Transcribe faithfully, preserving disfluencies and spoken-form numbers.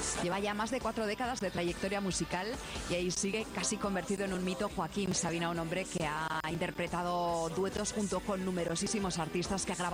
Lleva ya más de cuatro décadas de trayectoria musical y ahí sigue casi convertido en un mito Joaquín Sabina, un hombre que ha interpretado duetos junto con numerosísimos artistas, que ha grabado